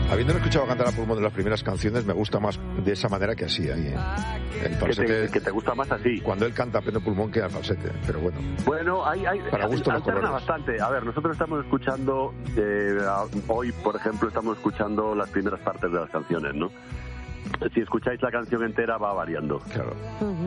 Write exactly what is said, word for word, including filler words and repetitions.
Habiéndolo escuchado cantar a pulmón de las primeras canciones, me gusta más de esa manera que así. Ahí, ¿eh? El falsete, que, te, que te gusta más así. Cuando él canta a pleno pulmón que al falsete, pero bueno. Bueno, hay, hay para gusto los alterna colores. bastante. A ver, nosotros estamos escuchando, eh, hoy, por ejemplo, estamos escuchando las primeras partes de las canciones, ¿no? Si escucháis la canción entera va variando. Claro. Uh-huh.